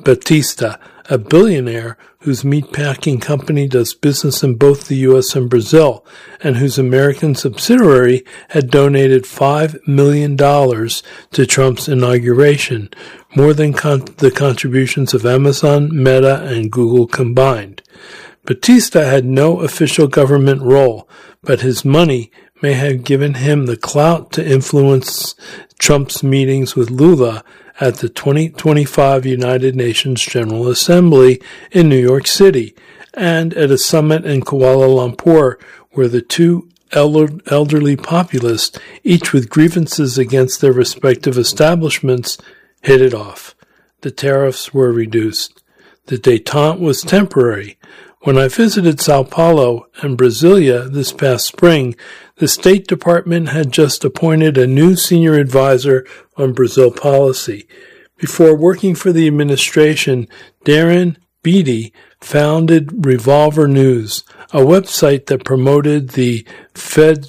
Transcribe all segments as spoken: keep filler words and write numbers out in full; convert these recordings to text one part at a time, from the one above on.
Batista, a billionaire whose meatpacking company does business in both the U S and Brazil, and whose American subsidiary had donated five million dollars to Trump's inauguration, more than con- the contributions of Amazon, Meta, and Google combined. Batista had no official government role, but his money may have given him the clout to influence Trump's meetings with Lula at the twenty twenty-five United Nations General Assembly in New York City, and at a summit in Kuala Lumpur where the two elder- elderly populists, each with grievances against their respective establishments, hit it off. The tariffs were reduced. The détente was temporary. When I visited Sao Paulo and Brasilia this past spring, the State Department had just appointed a new senior advisor on Brazil policy. Before working for the administration, Darren Beattie founded Revolver News, a website that promoted the Fed,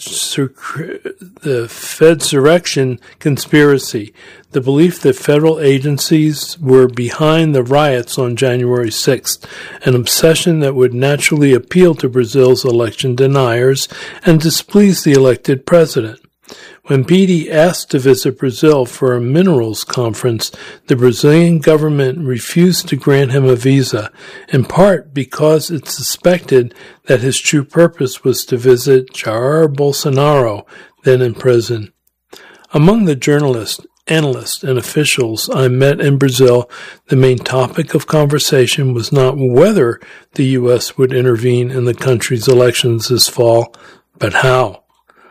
the Fedsurrection conspiracy, the belief that federal agencies were behind the riots on January sixth, an obsession that would naturally appeal to Brazil's election deniers and displease the elected president. When Beattie asked to visit Brazil for a minerals conference, the Brazilian government refused to grant him a visa, in part because it suspected that his true purpose was to visit Jair Bolsonaro, then in prison. Among the journalists, analysts, and officials I met in Brazil, the main topic of conversation was not whether the U S would intervene in the country's elections this fall, but how.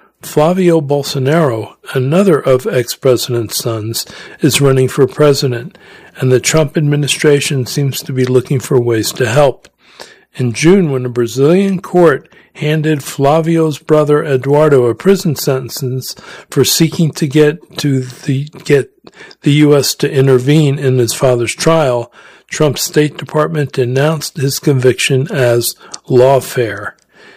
Flavio Bolsonaro, another of ex-president's sons, is running for president, and the Trump administration seems to be looking for ways to help. In June, when a Brazilian court handed Flavio's brother Eduardo a prison sentence for seeking to get to the get the U S to intervene in his father's trial, Trump's State Department denounced his conviction as lawfare.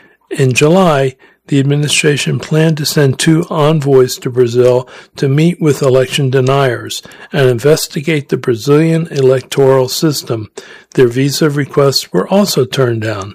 In July, the administration planned to send two envoys to Brazil to meet with election deniers and investigate the Brazilian electoral system. Their visa requests were also turned down.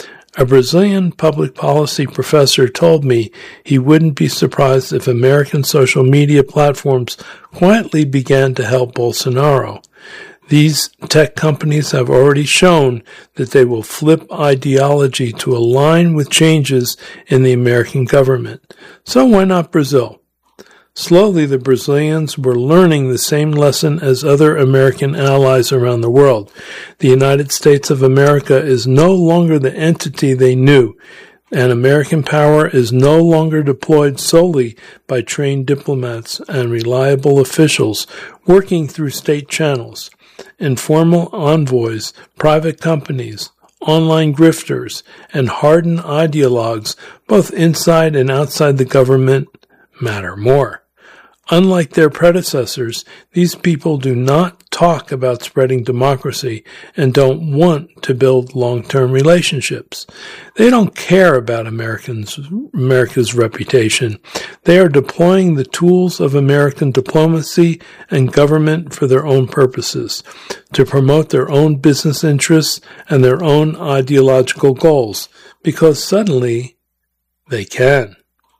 A Brazilian public policy professor told me he wouldn't be surprised if American social media platforms quietly began to help Bolsonaro. These tech companies have already shown that they will flip ideology to align with changes in the American government. So why not Brazil? Slowly, the Brazilians were learning the same lesson as other American allies around the world. The United States of America is no longer the entity they knew, and American power is no longer deployed solely by trained diplomats and reliable officials working through state channels. Informal envoys, private companies, online grifters, and hardened ideologues, both inside and outside the government, matter more. Unlike their predecessors, these people do not talk about spreading democracy and don't want to build long-term relationships. They don't care about Americans, America's reputation. They are deploying the tools of American diplomacy and government for their own purposes, to promote their own business interests and their own ideological goals, because suddenly they can.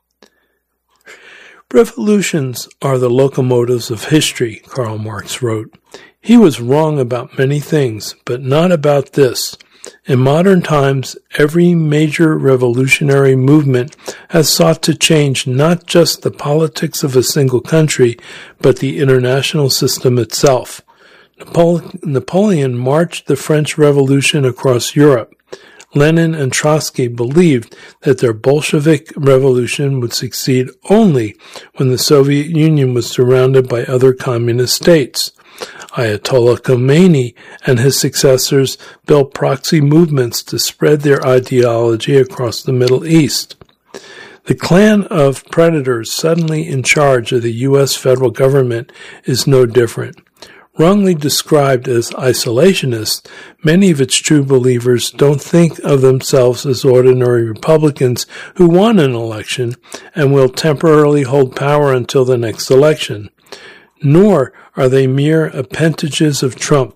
Revolutions are the locomotives of history, Karl Marx wrote. He was wrong about many things, but not about this. In modern times, every major revolutionary movement has sought to change not just the politics of a single country, but the international system itself. Napoleon marched the French Revolution across Europe. Lenin and Trotsky believed that their Bolshevik revolution would succeed only when the Soviet Union was surrounded by other communist states. Ayatollah Khomeini and his successors built proxy movements to spread their ideology across the Middle East. The clan of predators suddenly in charge of the U S federal government is no different. Wrongly described as isolationists, many of its true believers don't think of themselves as ordinary Republicans who won an election and will temporarily hold power until the next election. Nor are they mere appendages of Trump.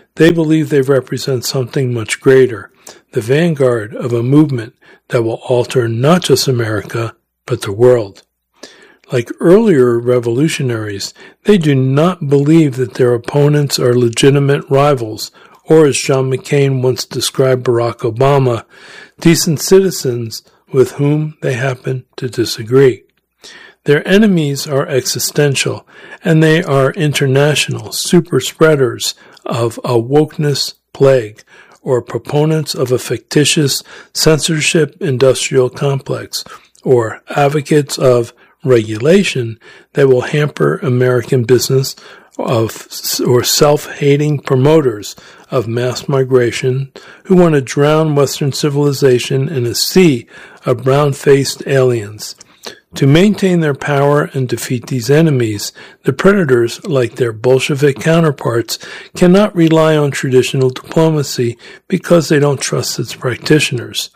They believe they represent something much greater, the vanguard of a movement that will alter not just America, but the world. Like earlier revolutionaries, they do not believe that their opponents are legitimate rivals, or as John McCain once described Barack Obama, decent citizens with whom they happen to disagree. Their enemies are existential, and they are international super spreaders of a wokeness plague, or proponents of a fictitious censorship industrial complex, or advocates of regulation that will hamper American business, of or self-hating promoters of mass migration who want to drown Western civilization in a sea of brown-faced aliens. To maintain their power and defeat these enemies, the predators, like their Bolshevik counterparts, cannot rely on traditional diplomacy because they don't trust its practitioners.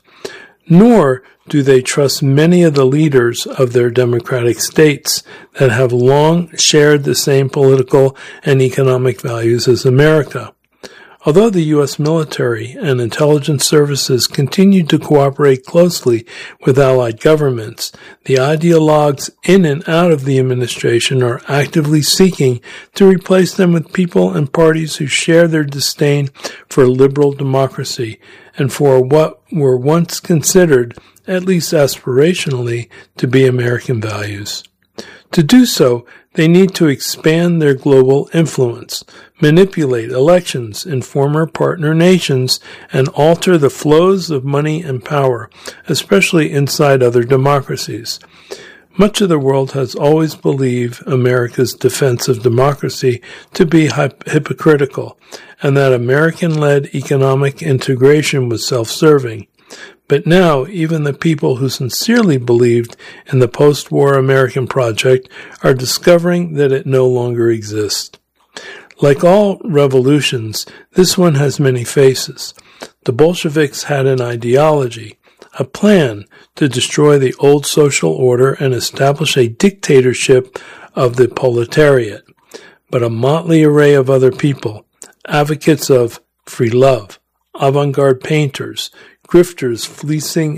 Nor do they trust many of the leaders of their democratic states that have long shared the same political and economic values as America. Although the U S military and intelligence services continue to cooperate closely with allied governments, the ideologues in and out of the administration are actively seeking to replace them with people and parties who share their disdain for liberal democracy and for what were once considered, at least aspirationally, to be American values. To do so, they need to expand their global influence, manipulate elections in former partner nations, and alter the flows of money and power, especially inside other democracies. Much of the world has always believed America's defense of democracy to be hip- hypocritical, and that American-led economic integration was self-serving. But now, even the people who sincerely believed in the post-war American project are discovering that it no longer exists. Like all revolutions, this one has many faces. The Bolsheviks had an ideology, a plan to destroy the old social order and establish a dictatorship of the proletariat. But a motley array of other people, advocates of free love, avant-garde painters, grifters fleecing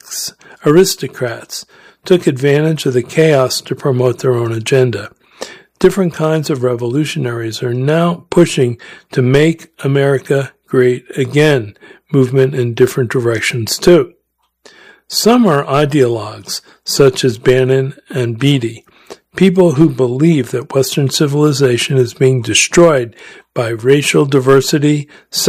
ex-aristocrats, took advantage of the chaos to promote their own agenda. Different kinds of revolutionaries are now pushing to make America great again, movement in different directions too. Some are ideologues, such as Bannon and Beatty, people who believe that Western civilization is being destroyed by racial diversity,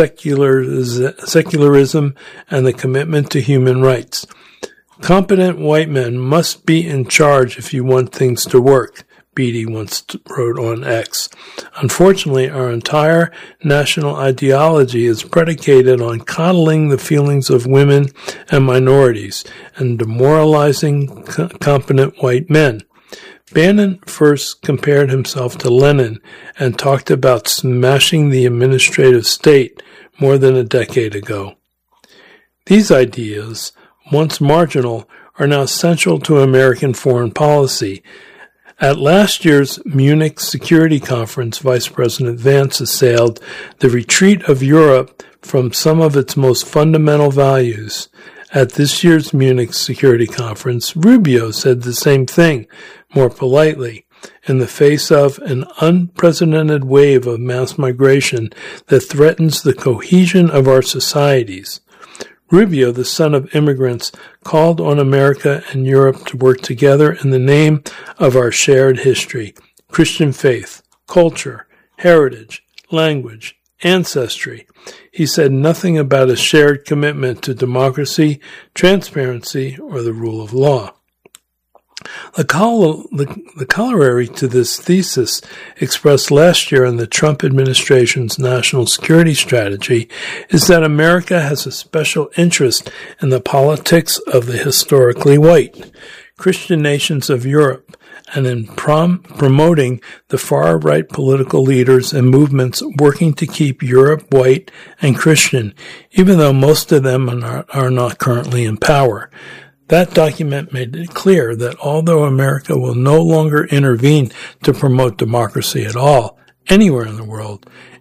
secularism, and the commitment to human rights. Competent white men must be in charge if you want things to work, Beatty once wrote on X. Unfortunately, our entire national ideology is predicated on coddling the feelings of women and minorities and demoralizing co- competent white men. Bannon first compared himself to Lenin and talked about smashing the administrative state more than a decade ago. These ideas, once marginal, are now central to American foreign policy. At last year's Munich Security Conference, Vice President Vance assailed the retreat of Europe from some of its most fundamental values. At this year's Munich Security Conference, Rubio said the same thing, more politely, in the face of an unprecedented wave of mass migration that threatens the cohesion of our societies. Rubio, the son of immigrants, called on America and Europe to work together in the name of our shared history, Christian faith, culture, heritage, language, ancestry. He said nothing about a shared commitment to democracy, transparency, or the rule of law. The, col- the, the corollary to this thesis, expressed last year in the Trump administration's national security strategy, is that America has a special interest in the politics of the historically white Christian nations of Europe, and in prom- promoting the far-right political leaders and movements working to keep Europe white and Christian, even though most of them are not, are not currently in power. That document made it clear that although America will no longer intervene to promote democracy at all, anywhere in the world,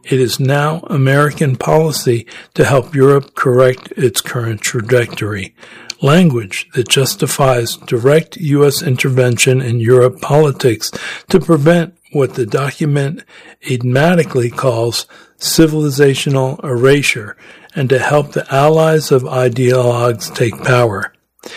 It is now American policy to help Europe correct its current trajectory. Language that justifies direct U S intervention in Europe politics to prevent what the document enigmatically calls civilizational erasure and to help the allies of ideologues take power.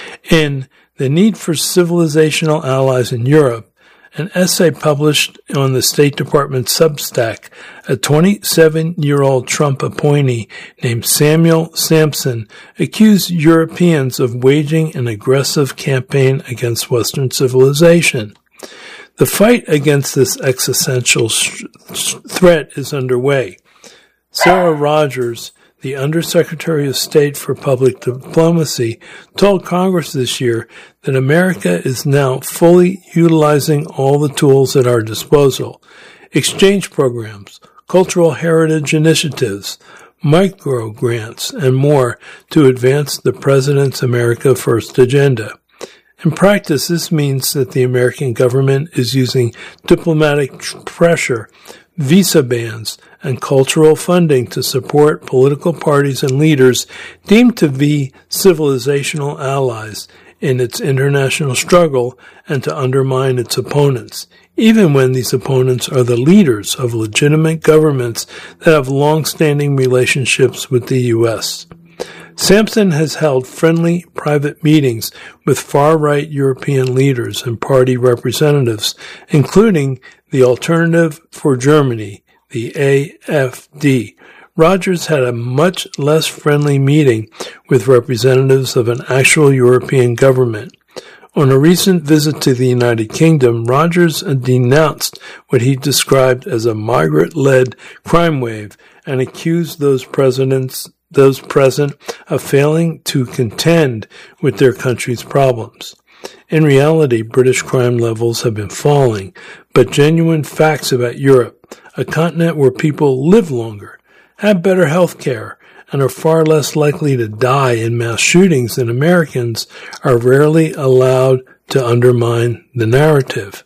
In The Need for Civilizational Allies in Europe, an essay published on the State Department Substack, a twenty-seven-year-old Trump appointee named Samuel Sampson accused Europeans of waging an aggressive campaign against Western civilization. The fight against this existential sh- threat is underway. Sarah Rogers, the Undersecretary of State for Public Diplomacy, told Congress this year that America is now fully utilizing all the tools at our disposal: exchange programs, cultural heritage initiatives, micro grants, and more to advance the President's America First agenda. In practice, this means that the American government is using diplomatic pressure, visa bans, and cultural funding to support political parties and leaders deemed to be civilizational allies in its international struggle and to undermine its opponents, even when these opponents are the leaders of legitimate governments that have long-standing relationships with the U S. Sampson has held friendly private meetings with far-right European leaders and party representatives, including the Alternative for Germany, the A F D. Rogers had a much less friendly meeting with representatives of an actual European government. On a recent visit to the United Kingdom, Rogers denounced what he described as a migrant-led crime wave and accused those presidents those present of failing to contend with their country's problems. In reality, British crime levels have been falling, but genuine facts about Europe, a continent where people live longer, have better health care, and are far less likely to die in mass shootings than Americans, are rarely allowed to undermine the narrative.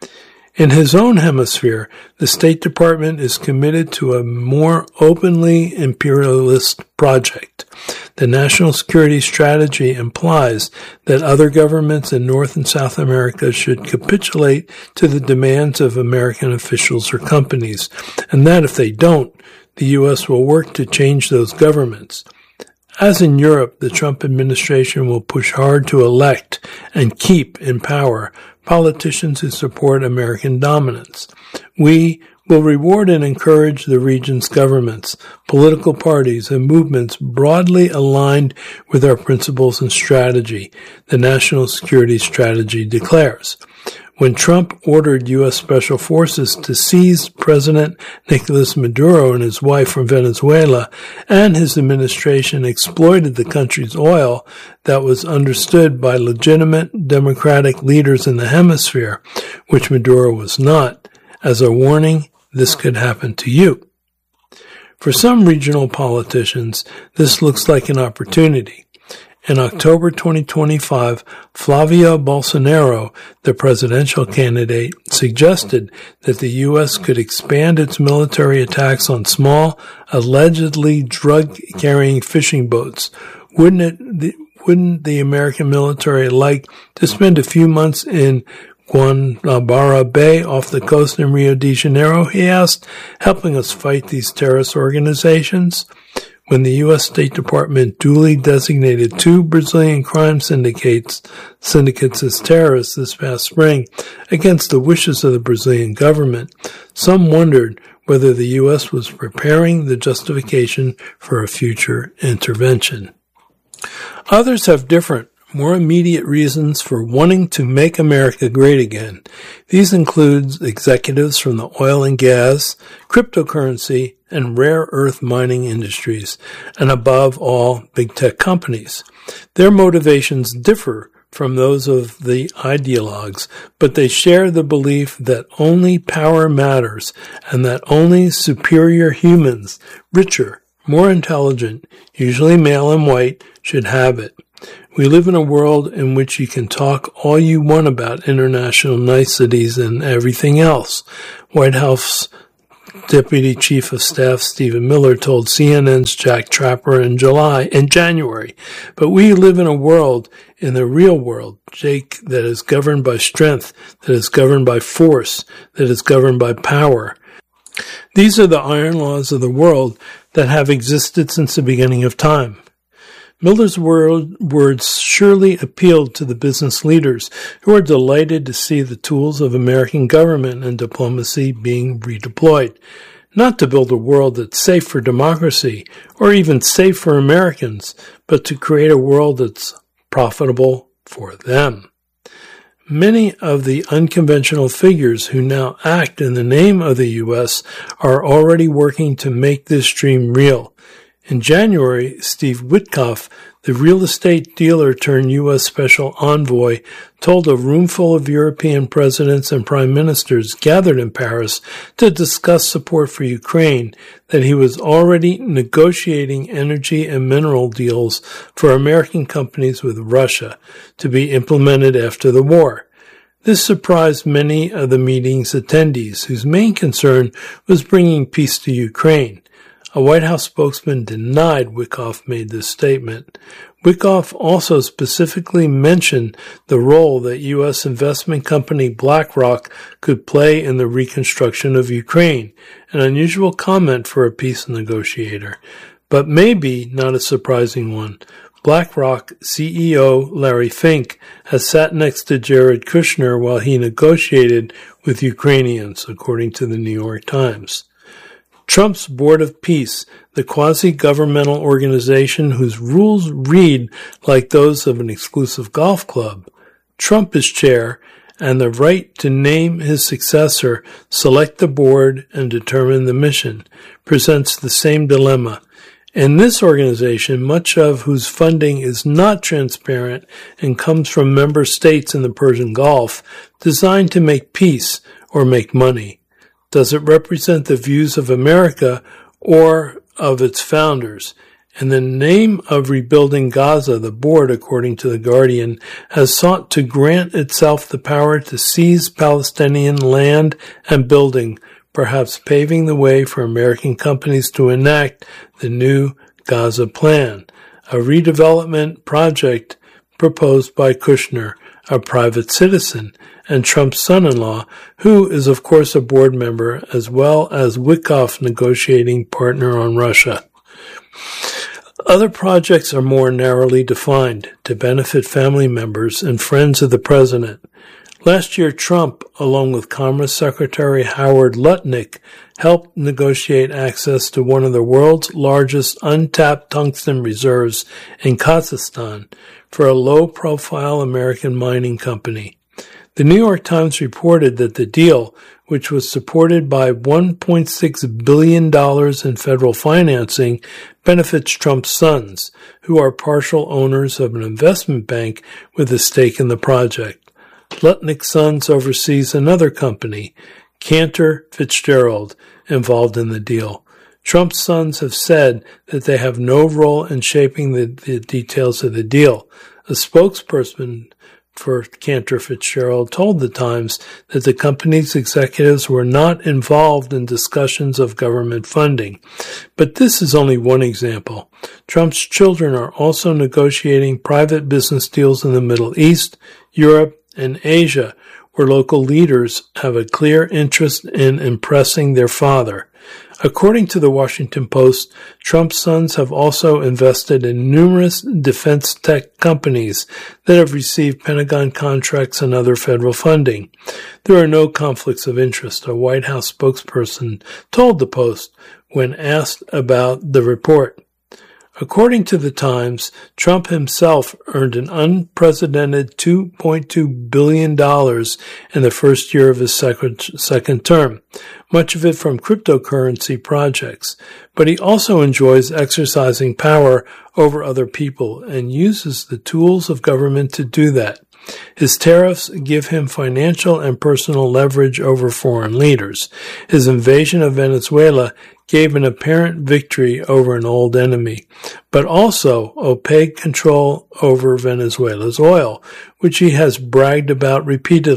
In his own hemisphere, the State Department is committed to a more openly imperialist project. The national security strategy implies that other governments in North and South America should capitulate to the demands of American officials or companies, and that if they don't, the U S will work to change those governments. As in Europe, the Trump administration will push hard to elect and keep in power politicians who support American dominance. We will reward and encourage the region's governments, political parties, and movements broadly aligned with our principles and strategy, the national security strategy declares. When Trump ordered U S Special Forces to seize President Nicolas Maduro and his wife from Venezuela, and his administration exploited the country's oil that was understood by legitimate democratic leaders in the hemisphere, which Maduro was not, as a warning, this could happen to you. For some regional politicians, this looks like an opportunity. In October twenty twenty-five, Flavio Bolsonaro, the presidential candidate, suggested that the U S could expand its military attacks on small, allegedly drug-carrying fishing boats. Wouldn't it, wouldn't the American military like to spend a few months in Guanabara Bay off the coast in Rio de Janeiro, he asked, helping us fight these terrorist organizations? When the U S State Department duly designated two Brazilian crime syndicates, syndicates as terrorists this past spring against the wishes of the Brazilian government, some wondered whether the U S was preparing the justification for a future intervention. Others have different, more immediate reasons for wanting to make America great again. These include executives from the oil and gas, cryptocurrency, and rare earth mining industries, and above all, big tech companies. Their motivations differ from those of the ideologues, but they share the belief that only power matters and that only superior humans, richer, more intelligent, usually male and white, should have it. We live in a world in which you can talk all you want about international niceties and everything else. White House Deputy Chief of Staff Stephen Miller told C N N's Jack Trapper in July, in January. But we live in a world, in the real world, Jake, that is governed by strength, that is governed by force, that is governed by power. These are the iron laws of the world that have existed since the beginning of time. Miller's word, words surely appealed to the business leaders who are delighted to see the tools of American government and diplomacy being redeployed, not to build a world that's safe for democracy or even safe for Americans, but to create a world that's profitable for them. Many of the unconventional figures who now act in the name of the U S are already working to make this dream real. In January, Steve Witkoff, the real estate dealer turned U S special envoy, told a roomful of European presidents and prime ministers gathered in Paris to discuss support for Ukraine that he was already negotiating energy and mineral deals for American companies with Russia to be implemented after the war. This surprised many of the meeting's attendees, whose main concern was bringing peace to Ukraine. A White House spokesman denied Witkoff made this statement. Witkoff also specifically mentioned the role that U S investment company BlackRock could play in the reconstruction of Ukraine, an unusual comment for a peace negotiator, but maybe not a surprising one. BlackRock C E O Larry Fink has sat next to Jared Kushner while he negotiated with Ukrainians, according to the New York Times. Trump's Board of Peace, the quasi-governmental organization whose rules read like those of an exclusive golf club. Trump is chair, and the right to name his successor, select the board, and determine the mission presents the same dilemma. In this organization, much of whose funding is not transparent and comes from member states in the Persian Gulf, designed to make peace or make money. Does it represent the views of America or of its founders? In the name of rebuilding Gaza, the board, according to The Guardian, has sought to grant itself the power to seize Palestinian land and building, perhaps paving the way for American companies to enact the new Gaza plan, a redevelopment project proposed by Kushner, a private citizen, and Trump's son-in-law, who is of course a board member, as well as Witkoff negotiating partner on Russia. Other projects are more narrowly defined to benefit family members and friends of the president. Last year, Trump, along with Commerce Secretary Howard Lutnick, helped negotiate access to one of the world's largest untapped tungsten reserves in Kazakhstan for a low-profile American mining company. The New York Times reported that the deal, which was supported by one point six billion dollars in federal financing, benefits Trump's sons, who are partial owners of an investment bank with a stake in the project. Lutnick's sons oversees another company, Cantor Fitzgerald, involved in the deal. Trump's sons have said that they have no role in shaping the, the details of the deal. A spokesperson for Cantor Fitzgerald told the Times that the company's executives were not involved in discussions of government funding. But this is only one example. Trump's children are also negotiating private business deals in the Middle East, Europe, and Asia, where local leaders have a clear interest in impressing their father. According to the Washington Post, Trump's sons have also invested in numerous defense tech companies that have received Pentagon contracts and other federal funding. There are no conflicts of interest, a White House spokesperson told the Post when asked about the report. According to the Times, Trump himself earned an unprecedented two point two billion dollars in the first year of his second, second term, much of it from cryptocurrency projects. But he also enjoys exercising power over other people and uses the tools of government to do that. His tariffs give him financial and personal leverage over foreign leaders. His invasion of Venezuela gave an apparent victory over an old enemy, but also opaque control over Venezuela's oil, which he has bragged about repeatedly.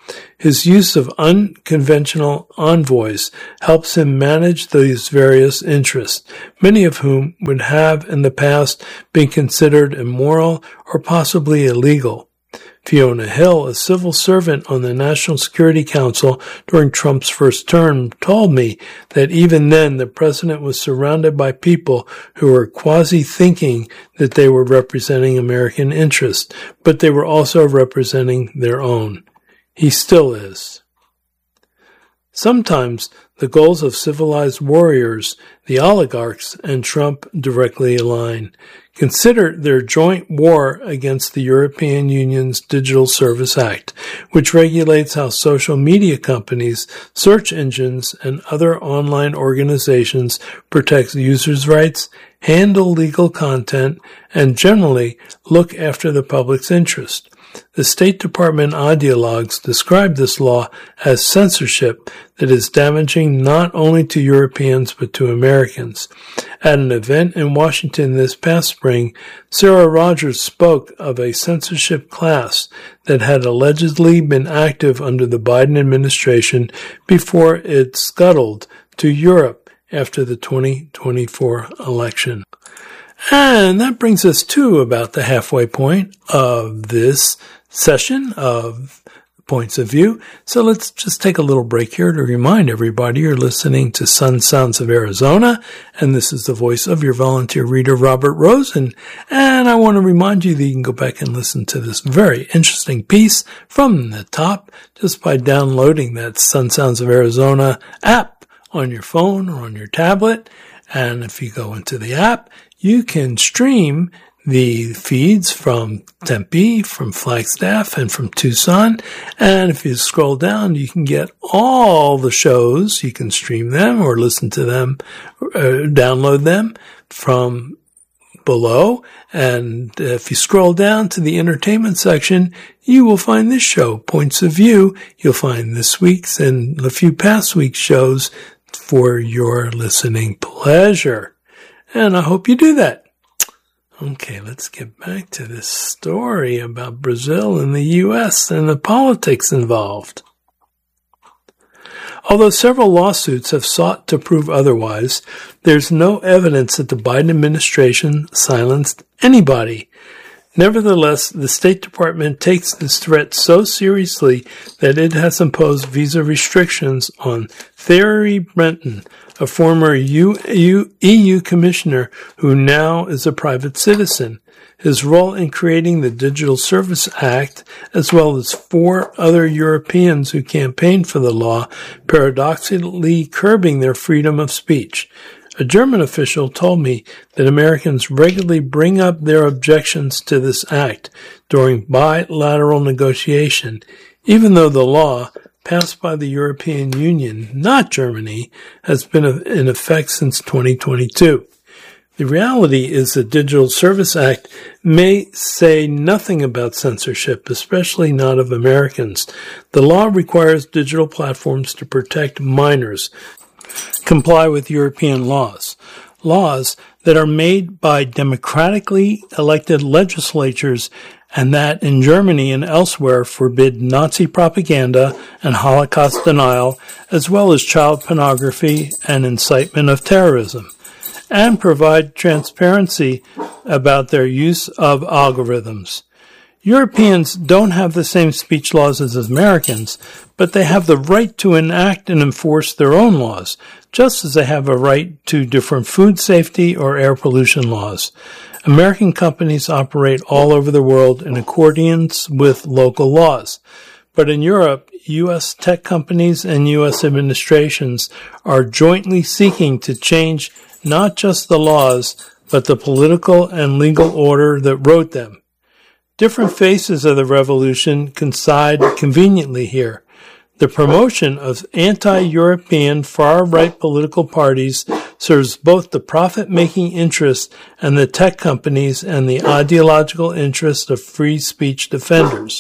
His use of unconventional envoys helps him manage these various interests, many of whom would have in the past been considered immoral or possibly illegal. Fiona Hill, a civil servant on the National Security Council during Trump's first term, told me that even then the president was surrounded by people who were quasi-thinking that they were representing American interests, but they were also representing their own. He still is. Sometimes the goals of civilized warriors, the oligarchs, and Trump directly align. Consider their joint war against the European Union's Digital Service Act, which regulates how social media companies, search engines, and other online organizations protect users' rights, handle legal content, and generally look after the public's interest. The State Department ideologues describe this law as censorship that is damaging not only to Europeans but to Americans. At an event in Washington this past spring, Sarah Rogers spoke of a censorship class that had allegedly been active under the Biden administration before it scuttled to Europe after the twenty twenty-four election. And that brings us to about the halfway point of this session of Points of View. So let's just take a little break here to remind everybody you're listening to Sun Sounds of Arizona, and this is the voice of your volunteer reader, Robert Rosen. And I want to remind you that you can go back and listen to this very interesting piece from the top just by downloading that Sun Sounds of Arizona app on your phone or on your tablet. And if you go into the app, you can stream the feeds from Tempe, from Flagstaff, and from Tucson. And if you scroll down, you can get all the shows. You can stream them or listen to them, uh, download them from below. And if you scroll down to the entertainment section, you will find this show, Points of View. You'll find this week's and a few past week's shows for your listening pleasure. And I hope you do that. Okay, let's get back to this story about Brazil and the U S and the politics involved. Although several lawsuits have sought to prove otherwise, there's no evidence that the Biden administration silenced anybody. Nevertheless, the State Department takes this threat so seriously that it has imposed visa restrictions on Thierry Breton, a former E U commissioner who now is a private citizen. His role in creating the Digital Service Act, as well as four other Europeans who campaigned for the law, paradoxically curbing their freedom of speech. A German official told me that Americans regularly bring up their objections to this act during bilateral negotiation, even though the law, passed by the European Union, not Germany, has been in effect since twenty twenty-two. The reality is the Digital Service Act may say nothing about censorship, especially not of Americans. The law requires digital platforms to protect minors, comply with European laws, laws that are made by democratically elected legislatures and that in Germany and elsewhere forbid Nazi propaganda and Holocaust denial, as well as child pornography and incitement of terrorism, and provide transparency about their use of algorithms. Europeans don't have the same speech laws as Americans, but they have the right to enact and enforce their own laws, just as they have a right to different food safety or air pollution laws. American companies operate all over the world in accordance with local laws. But in Europe, U S tech companies and U S administrations are jointly seeking to change not just the laws, but the political and legal order that wrote them. Different faces of the revolution coincide conveniently here. The promotion of anti-European far-right political parties serves both the profit-making interests and the tech companies and the ideological interests of free speech defenders.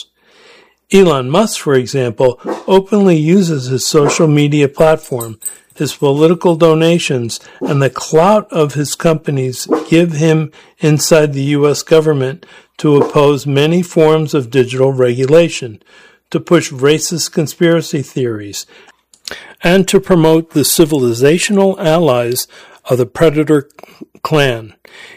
Elon Musk, for example, openly uses his social media platform, his political donations, and the clout of his companies give him inside the U S government to oppose many forms of digital regulation, to push racist conspiracy theories, and to promote the civilizational allies of the Predator clan.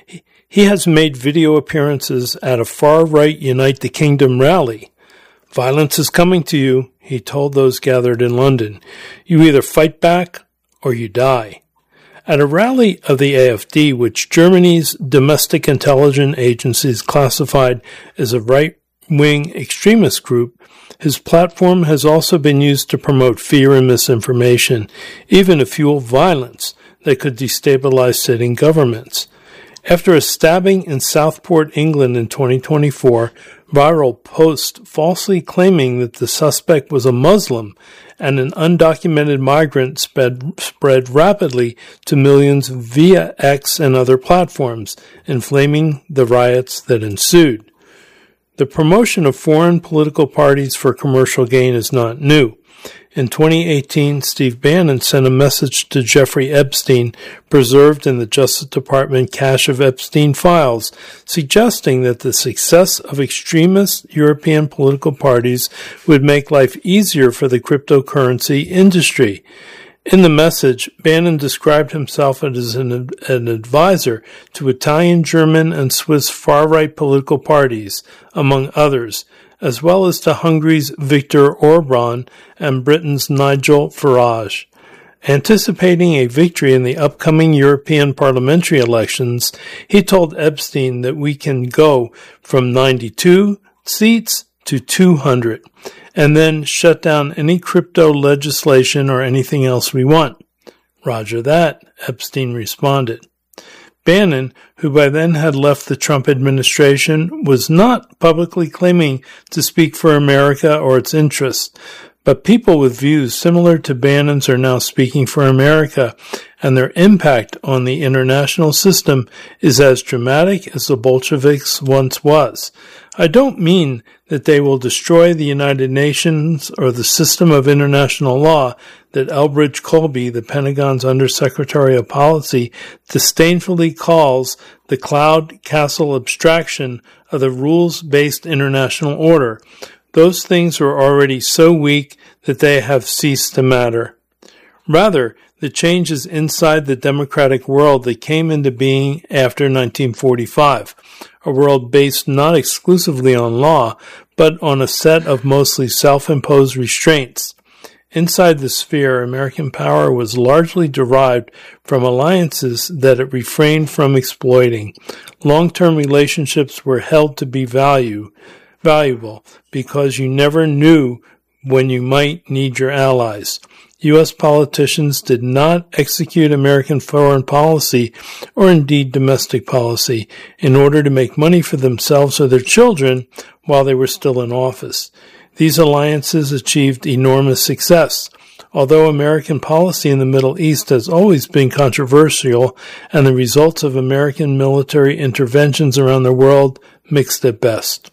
He has made video appearances at a far-right Unite the Kingdom rally. "Violence is coming to you," he told those gathered in London. "You either fight back or you die." At a rally of the A F D, which Germany's domestic intelligence agencies classified as a right-wing extremist group, his platform has also been used to promote fear and misinformation, even to fuel violence that could destabilize sitting governments. After a stabbing in Southport, England in twenty twenty-four, viral post falsely claiming that the suspect was a Muslim and an undocumented migrant spread, spread rapidly to millions via X and other platforms, inflaming the riots that ensued. The promotion of foreign political parties for commercial gain is not new. In twenty eighteen, Steve Bannon sent a message to Jeffrey Epstein, preserved in the Justice Department cache of Epstein files, suggesting that the success of extremist European political parties would make life easier for the cryptocurrency industry. In the message, Bannon described himself as an, an advisor to Italian, German, and Swiss far-right political parties, among others, as well as to Hungary's Viktor Orban and Britain's Nigel Farage. Anticipating a victory in the upcoming European parliamentary elections, he told Epstein that we can go from ninety-two seats to two hundred, and then shut down any crypto legislation or anything else we want. Roger that, Epstein responded. Bannon, who by then had left the Trump administration, was not publicly claiming to speak for America or its interests, but people with views similar to Bannon's are now speaking for America, and their impact on the international system is as dramatic as the Bolsheviks once was. I don't mean that they will destroy the United Nations or the system of international law that Elbridge Colby, the Pentagon's Undersecretary of Policy, disdainfully calls the cloud castle abstraction of the rules-based international order. Those things are already so weak that they have ceased to matter. Rather, the changes inside the democratic world that came into being after nineteen forty-five, a world based not exclusively on law, but on a set of mostly self-imposed restraints. Inside the sphere, American power was largely derived from alliances that it refrained from exploiting. Long-term relationships were held to be value, valuable because you never knew when you might need your allies. U S politicians did not execute American foreign policy or indeed domestic policy in order to make money for themselves or their children while they were still in office. These alliances achieved enormous success. Although American policy in the Middle East has always been controversial and the results of American military interventions around the world mixed at best.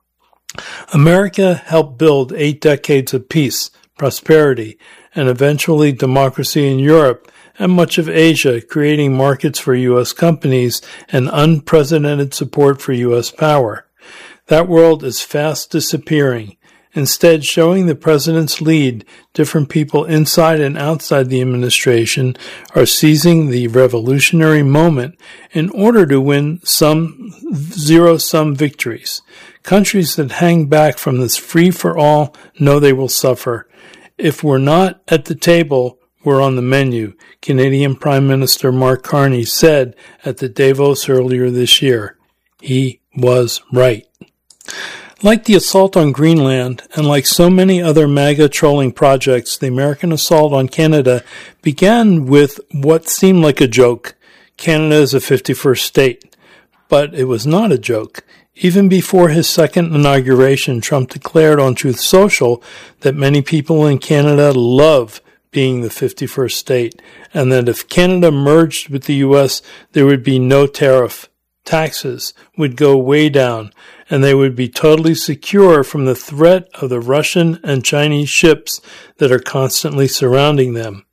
America helped build eight decades of peace, prosperity, and eventually democracy in Europe and much of Asia, creating markets for U S companies and unprecedented support for U S power. That world is fast disappearing. Instead, showing the president's lead, different people inside and outside the administration are seizing the revolutionary moment in order to win some zero-sum victories. Countries that hang back from this free-for-all know they will suffer. If we're not at the table, we're on the menu, Canadian Prime Minister Mark Carney said at the Davos earlier this year. He was right. Like the assault on Greenland, and like so many other MAGA trolling projects, the American assault on Canada began with what seemed like a joke. Canada is a fifty-first state. But it was not a joke. Even before his second inauguration, Trump declared on Truth Social that many people in Canada love being the fifty-first state, and that if Canada merged with the U S, there would be no tariff. Taxes would go way down, and they would be totally secure from the threat of the Russian and Chinese ships that are constantly surrounding them.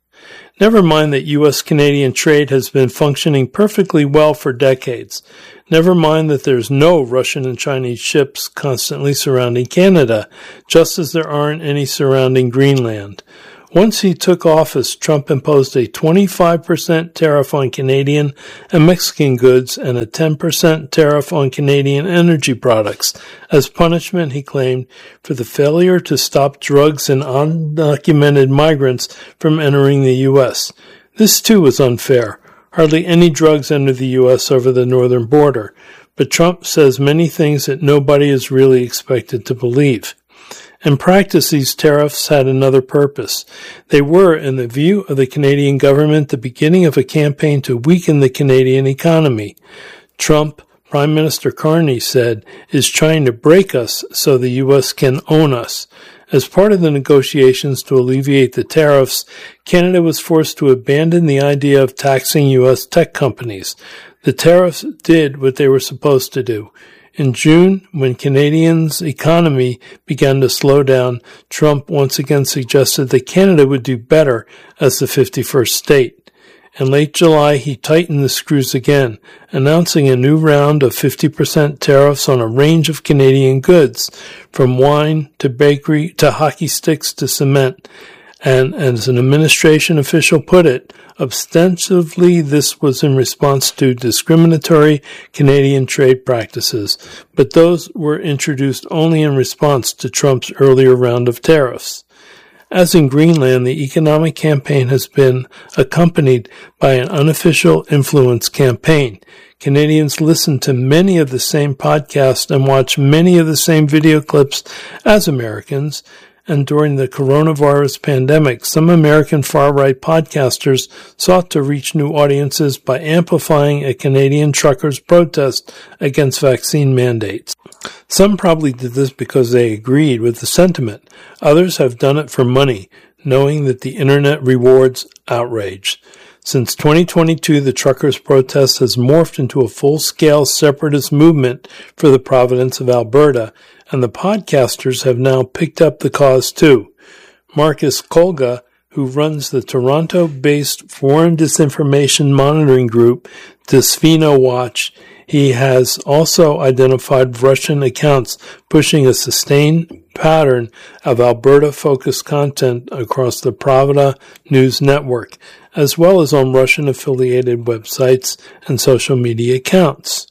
Never mind that U S-Canadian trade has been functioning perfectly well for decades. Never mind that there's no Russian and Chinese ships constantly surrounding Canada, just as there aren't any surrounding Greenland. Once he took office, Trump imposed a twenty-five percent tariff on Canadian and Mexican goods and a ten percent tariff on Canadian energy products as punishment, he claimed, for the failure to stop drugs and undocumented migrants from entering the U S. This, too, was unfair. Hardly any drugs enter the U S over the northern border, but Trump says many things that nobody is really expected to believe. In practice, these tariffs had another purpose. They were, in the view of the Canadian government, the beginning of a campaign to weaken the Canadian economy. Trump, Prime Minister Carney said, is trying to break us so the U S can own us. As part of the negotiations to alleviate the tariffs, Canada was forced to abandon the idea of taxing U S tech companies. The tariffs did what they were supposed to do. In June, when Canadians' economy began to slow down, Trump once again suggested that Canada would do better as the fifty-first state. In late July, he tightened the screws again, announcing a new round of fifty percent tariffs on a range of Canadian goods, from wine to bakery to hockey sticks to cement. And, as an administration official put it, ostensibly this was in response to discriminatory Canadian trade practices, but those were introduced only in response to Trump's earlier round of tariffs. As in Greenland, the economic campaign has been accompanied by an unofficial influence campaign. Canadians listen to many of the same podcasts and watch many of the same video clips as Americans. And during the coronavirus pandemic, some American far-right podcasters sought to reach new audiences by amplifying a Canadian truckers' protest against vaccine mandates. Some probably did this because they agreed with the sentiment. Others have done it for money, knowing that the internet rewards outrage. Since twenty twenty-two, the truckers' protest has morphed into a full-scale separatist movement for the province of Alberta, and the podcasters have now picked up the cause too. Marcus Kolga, who runs the Toronto-based foreign disinformation monitoring group Desvino Watch, he has also identified Russian accounts pushing a sustained pattern of Alberta-focused content across the Pravda news network, as well as on Russian-affiliated websites and social media accounts.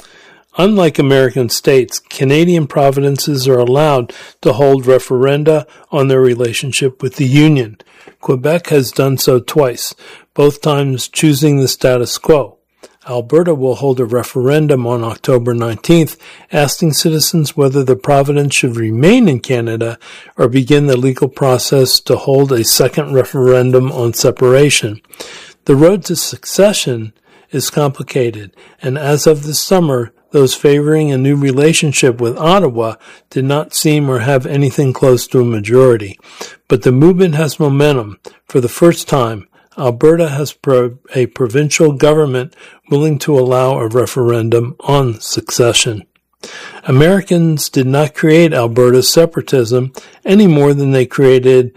Unlike American states, Canadian provinces are allowed to hold referenda on their relationship with the Union. Quebec has done so twice, both times choosing the status quo. Alberta will hold a referendum on October nineteenth, asking citizens whether the province should remain in Canada or begin the legal process to hold a second referendum on separation. The road to succession is complicated, and as of this summer, those favoring a new relationship with Ottawa did not seem or have anything close to a majority. But the movement has momentum. For the first time, Alberta has pro- a provincial government willing to allow a referendum on succession. Americans did not create Alberta's separatism any more than they created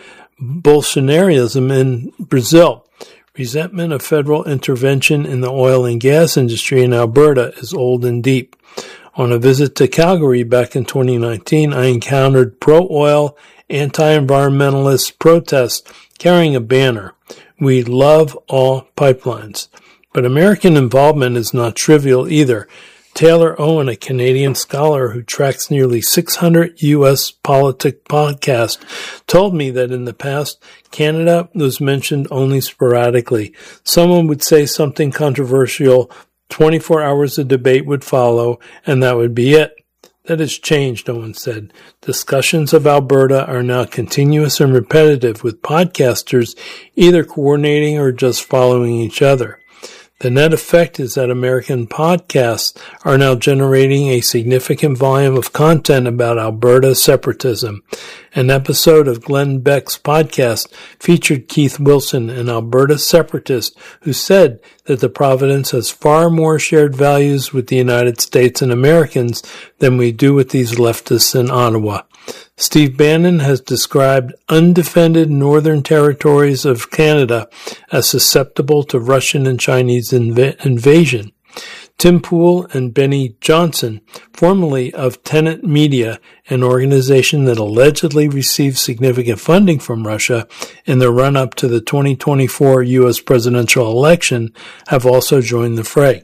Bolsonarism in Brazil. Resentment of federal intervention in the oil and gas industry in Alberta is old and deep. On a visit to Calgary back in twenty nineteen, I encountered pro-oil, anti-environmentalist protests carrying a banner. We love all pipelines. But American involvement is not trivial either. Taylor Owen, a Canadian scholar who tracks nearly six hundred U S politics podcasts, told me that in the past, Canada was mentioned only sporadically. Someone would say something controversial, twenty-four hours of debate would follow, and that would be it. That has changed, Owen said. Discussions of Alberta are now continuous and repetitive, with podcasters either coordinating or just following each other. The net effect is that American podcasts are now generating a significant volume of content about Alberta separatism. An episode of Glenn Beck's podcast featured Keith Wilson, an Alberta separatist, who said that the province has far more shared values with the United States and Americans than we do with these leftists in Ottawa. Steve Bannon has described undefended northern territories of Canada as susceptible to Russian and Chinese inv- invasion. Tim Pool and Benny Johnson, formerly of Tenet Media, an organization that allegedly received significant funding from Russia in the run-up to the twenty twenty-four U S presidential election, have also joined the fray.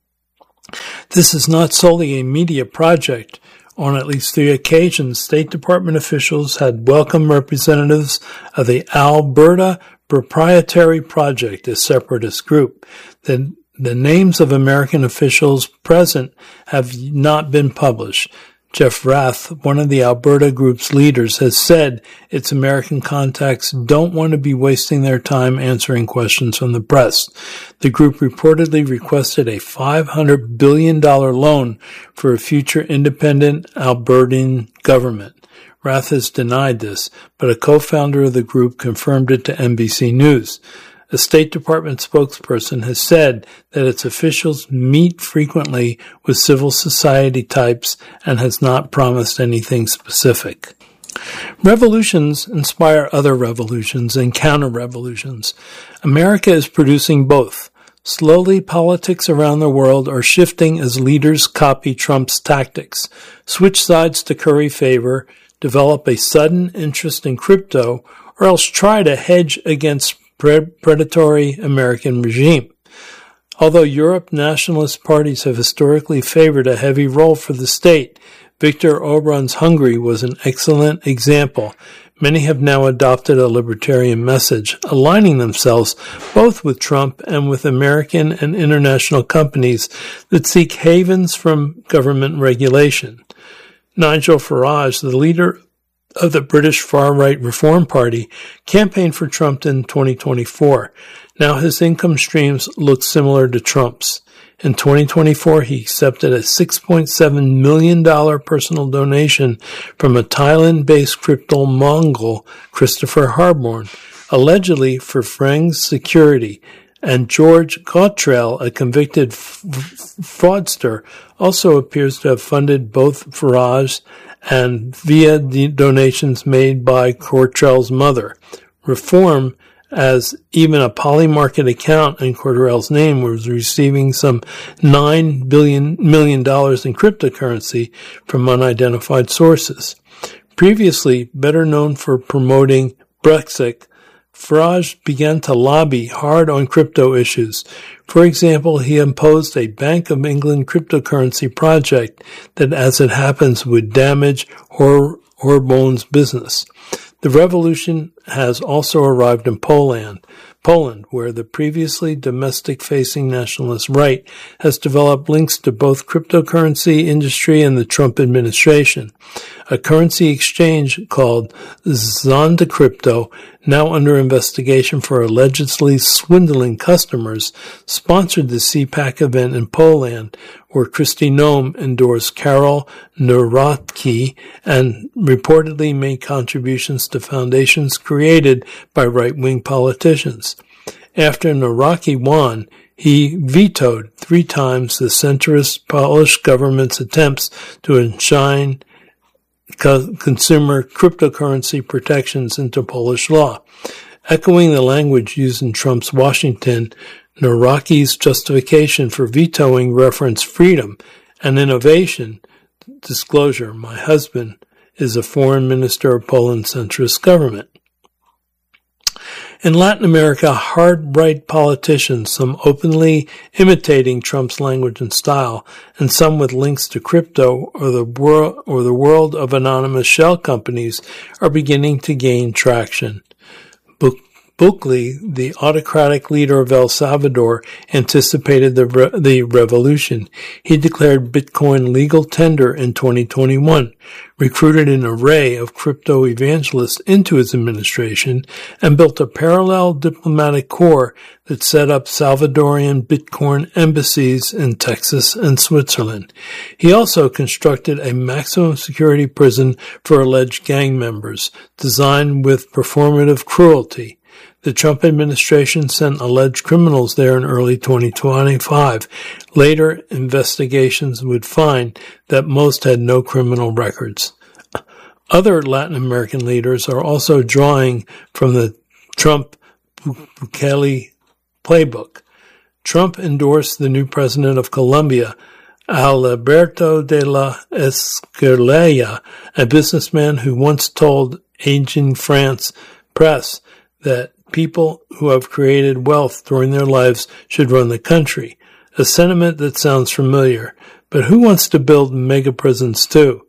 This is not solely a media project. On at least three occasions, State Department officials had welcomed representatives of the Alberta Proprietary Project, a separatist group. The The names of American officials present have not been published. Jeff Rath, one of the Alberta group's leaders, has said its American contacts don't want to be wasting their time answering questions from the press. The group reportedly requested a five hundred billion dollars loan for a future independent Albertan government. Rath has denied this, but a co-founder of the group confirmed it to N B C News. A State Department spokesperson has said that its officials meet frequently with civil society types and has not promised anything specific. Revolutions inspire other revolutions and counter-revolutions. America is producing both. Slowly, politics around the world are shifting as leaders copy Trump's tactics, switch sides to curry favor, develop a sudden interest in crypto, or else try to hedge against predatory American regime. Although Europe nationalist parties have historically favored a heavy role for the state, Viktor Orban's Hungary was an excellent example. Many have now adopted a libertarian message, aligning themselves both with Trump and with American and international companies that seek havens from government regulation. Nigel Farage, the leader of the British far-right Reform Party, campaigned for Trump in twenty twenty-four. Now his income streams look similar to Trump's. In twenty twenty-four, he accepted a six point seven million dollars personal donation from a Thailand-based crypto Mongol, Christopher Harborn, allegedly for Frang's security, and George Cottrell, a convicted f- fraudster, also appears to have funded both Farage and via the donations made by Cottrell's mother. Reform, as even a Polymarket account in Cottrell's name, was receiving some nine billion million dollars in cryptocurrency from unidentified sources. Previously better known for promoting Brexit, Farage began to lobby hard on crypto issues. For example, he imposed a Bank of England cryptocurrency project that, as it happens, would damage Hor- Horbon's business. The revolution has also arrived in Poland, Poland, where the previously domestic-facing nationalist right has developed links to both cryptocurrency industry and the Trump administration. A currency exchange called Zondacrypto, now under investigation for allegedly swindling customers, sponsored the C PAC event in Poland, where Kristi Noem endorsed Karol Nawrocki and reportedly made contributions to foundations created by right-wing politicians. After Nawrocki won, he vetoed three times the centrist Polish government's attempts to enshrine co- consumer cryptocurrency protections into Polish law. Echoing the language used in Trump's Washington, Nawrocki's justification for vetoing referenced freedom and innovation. Disclosure, my husband is a foreign minister of Poland's centrist government. In Latin America, hard-right politicians, some openly imitating Trump's language and style, and some with links to crypto or the world or the world of anonymous shell companies, are beginning to gain traction. Bukele, the autocratic leader of El Salvador, anticipated the re- the revolution. He declared Bitcoin legal tender in twenty twenty-one, recruited an array of crypto evangelists into his administration, and built a parallel diplomatic corps that set up Salvadorian Bitcoin embassies in Texas and Switzerland. He also constructed a maximum security prison for alleged gang members, designed with performative cruelty. The Trump administration sent alleged criminals there in early twenty twenty-five. Later, investigations would find that most had no criminal records. Other Latin American leaders are also drawing from the Trump-Bukele playbook. Trump endorsed the new president of Colombia, Alberto de la Escalera, a businessman who once told Aging France Press that people who have created wealth during their lives should run the country, a sentiment that sounds familiar. But who wants to build mega prisons too?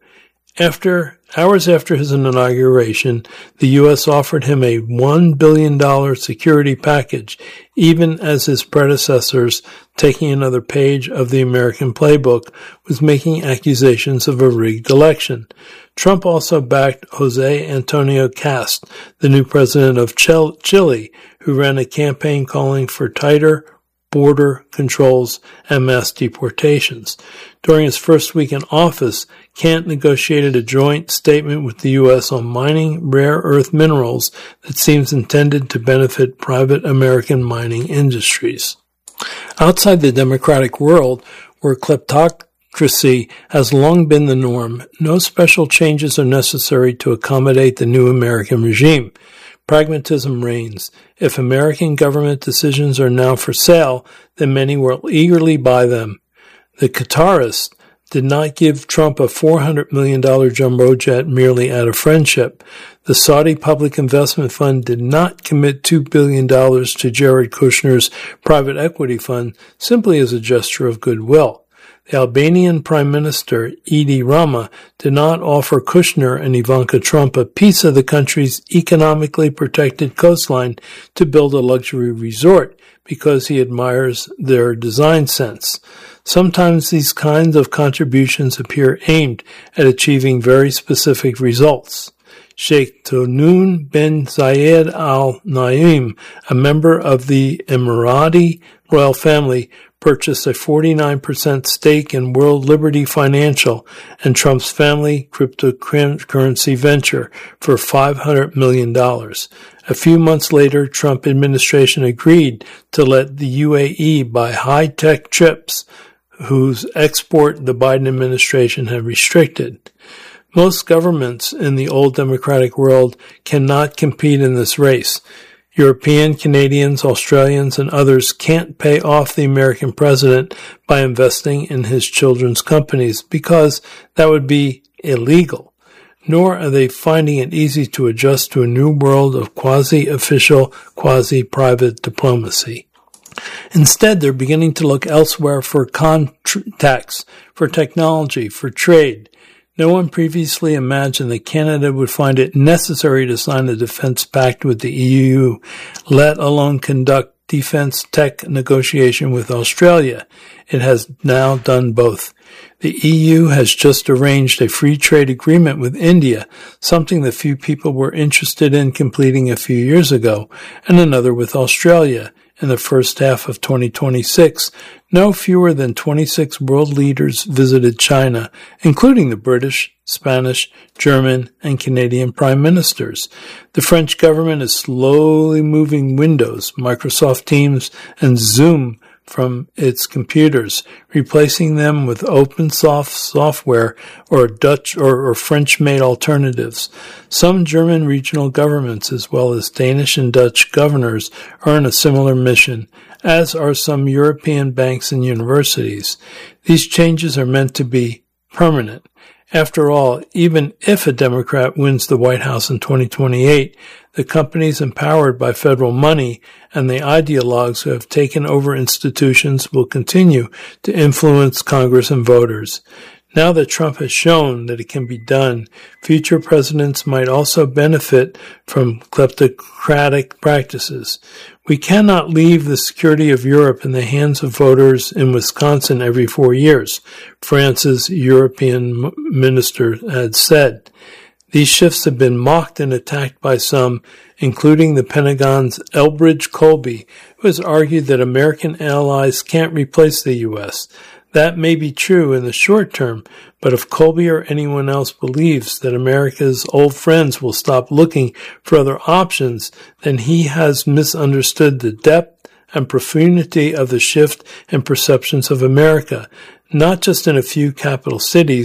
After hours after his inauguration, the U S offered him a one billion dollars security package, even as his predecessors, taking another page of the American playbook, was making accusations of a rigged election. Trump also backed Jose Antonio Cast, the new president of Chile, who ran a campaign calling for tighter border controls and mass deportations. During his first week in office, Kant negotiated a joint statement with the U S on mining rare earth minerals that seems intended to benefit private American mining industries. Outside the democratic world, where kleptocracy has long been the norm, no special changes are necessary to accommodate the new American regime. Pragmatism reigns. If American government decisions are now for sale, then many will eagerly buy them. The Qataris did not give Trump a four hundred million dollars jumbo jet merely out of friendship. The Saudi Public Investment Fund did not commit two billion dollars to Jared Kushner's private equity fund simply as a gesture of goodwill. The Albanian Prime Minister, Edi Rama, did not offer Kushner and Ivanka Trump a piece of the country's economically protected coastline to build a luxury resort because he admires their design sense. Sometimes these kinds of contributions appear aimed at achieving very specific results. Sheikh Tahnoun bin Zayed Al Nahyan, a member of the Emirati royal family, purchased a forty-nine percent stake in World Liberty Financial and Trump's family cryptocurrency venture for five hundred million dollars. A few months later, Trump administration agreed to let the U A E buy high-tech chips whose export the Biden administration had restricted. Most governments in the old democratic world cannot compete in this race. European, Canadians, Australians, and others can't pay off the American president by investing in his children's companies because that would be illegal. Nor are they finding it easy to adjust to a new world of quasi-official, quasi-private diplomacy. Instead, they're beginning to look elsewhere for contacts, for technology, for trade. No one previously imagined that Canada would find it necessary to sign a defense pact with the E U, let alone conduct defense tech negotiation with Australia. It has now done both. The E U has just arranged a free trade agreement with India, something that few people were interested in completing a few years ago, and another with Australia. In the first half of twenty twenty-six, no fewer than twenty-six world leaders visited China, including the British, Spanish, German, and Canadian prime ministers. The French government is slowly moving Windows, Microsoft Teams, and Zoom from its computers, replacing them with open source software or Dutch or, or French-made alternatives. Some German regional governments, as well as Danish and Dutch governors, are on a similar mission, as are some European banks and universities. These changes are meant to be permanent. After all, even if a Democrat wins the White House in twenty twenty-eight, the companies empowered by federal money and the ideologues who have taken over institutions will continue to influence Congress and voters. Now that Trump has shown that it can be done, future presidents might also benefit from kleptocratic practices. We cannot leave the security of Europe in the hands of voters in Wisconsin every four years, France's European minister had said. These shifts have been mocked and attacked by some, including the Pentagon's Elbridge Colby, who has argued that American allies can't replace the U S. That may be true in the short term, but if Colby or anyone else believes that America's old friends will stop looking for other options, then he has misunderstood the depth and profundity of the shift in perceptions of America, not just in a few capital cities,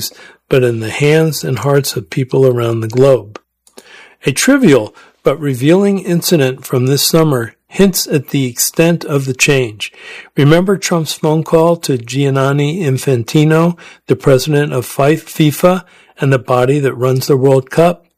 but in the hands and hearts of people around the globe. A trivial but revealing incident from this summer hints at the extent of the change. Remember Trump's phone call to Gianni Infantino, the president of FIFA and the body that runs the World Cup?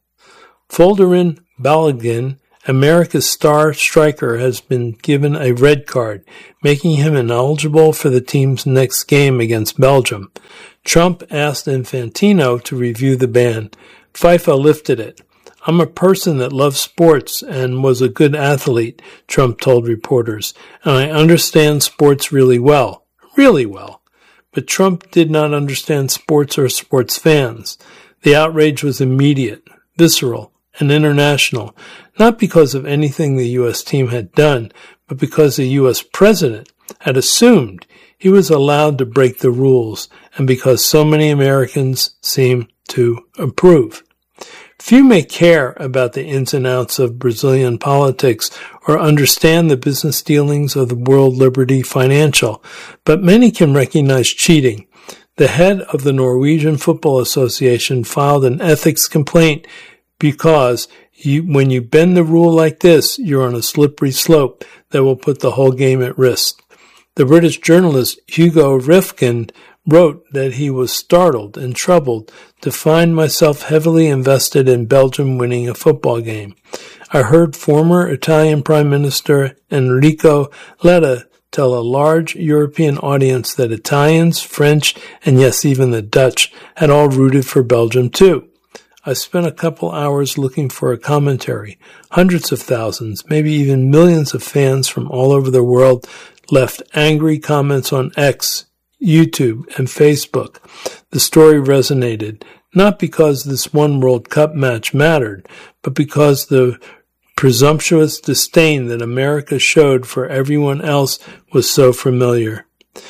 Folderin Balogun, America's star striker, has been given a red card, making him ineligible for the team's next game against Belgium. Trump asked Infantino to review the ban. FIFA lifted it. "I'm a person that loves sports and was a good athlete," Trump told reporters, "and I understand sports really well, really well." But Trump did not understand sports or sports fans. The outrage was immediate, visceral, and international, not because of anything the U S team had done, but because the U S president had assumed he was allowed to break the rules, and because so many Americans seemed to approve. Few may care about the ins and outs of Brazilian politics or understand the business dealings of the World Liberty Financial, but many can recognize cheating. The head of the Norwegian Football Association filed an ethics complaint because you, when you bend the rule like this, you're on a slippery slope that will put the whole game at risk. The British journalist Hugo Rifkin wrote that he was startled and troubled to find myself heavily invested in Belgium winning a football game. I heard former Italian Prime Minister Enrico Letta tell a large European audience that Italians, French, and yes, even the Dutch had all rooted for Belgium too. I spent a couple hours looking for a commentary. Hundreds of thousands, maybe even millions of fans from all over the world left angry comments on X, YouTube, and Facebook. The story resonated, not because this one World Cup match mattered, but because the presumptuous disdain that America showed for everyone else was so familiar.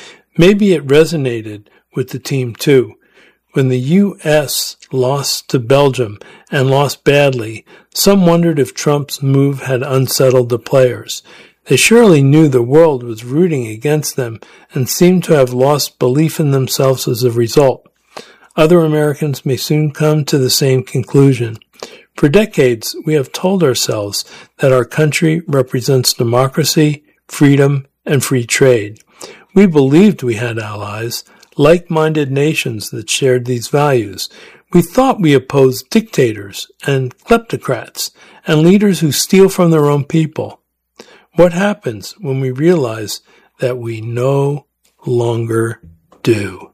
Maybe it resonated with the team too. When the U S lost to Belgium and lost badly, some wondered if Trump's move had unsettled the players. They surely knew the world was rooting against them and seemed to have lost belief in themselves as a result. Other Americans may soon come to the same conclusion. For decades, we have told ourselves that our country represents democracy, freedom, and free trade. We believed we had allies, like-minded nations that shared these values. We thought we opposed dictators and kleptocrats and leaders who steal from their own people. What happens when we realize that we no longer do?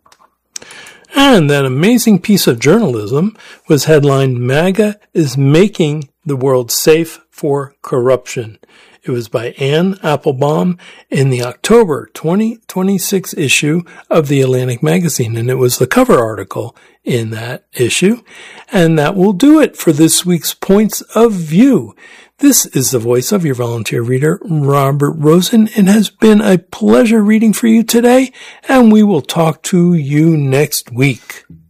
And that amazing piece of journalism was headlined, "MAGA is making the world safe for corruption." It was by Anne Applebaum in the October twenty twenty-six issue of the Atlantic magazine, and it was the cover article in that issue. And that will do it for this week's Points of View. This is the voice of your volunteer reader, Robert Rosen. It has been a pleasure reading for you today, and we will talk to you next week.